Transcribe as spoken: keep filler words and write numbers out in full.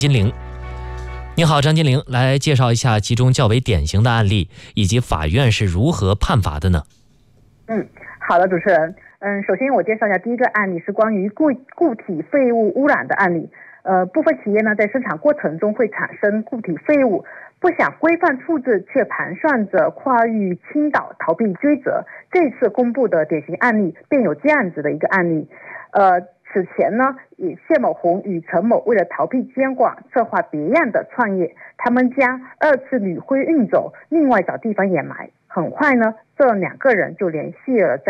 金玲，你好，张金玲，来介绍一下其中较为典型的案例，以及法院是如何判罚的呢？ 嗯，好的，主持人。嗯，首先我介绍一下第一个案例，是关于固固体废物污染的案例。呃，部分企业呢在生产过程中会产生固体废物，不想规范处置，却盘算着跨域倾倒，逃避追责。这次公布的典型案例便有这样子的一个案例。呃，此前呢，以谢某红与陈某为了逃避监管，策划别样的创业，他们将二次铝灰运走，另外找地方掩埋。很快呢，这两个人就联系了在